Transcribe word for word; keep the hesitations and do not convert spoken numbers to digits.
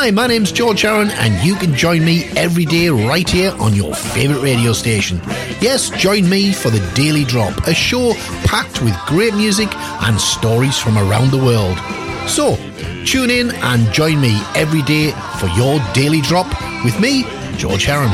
Hi, my name's George Aaron, and you can join me every day right here on your favourite radio station. Yes, join me for the Daily Drop, a show packed with great music and stories from around the world. So, tune in and join me every day for your Daily Drop with me, George Aaron.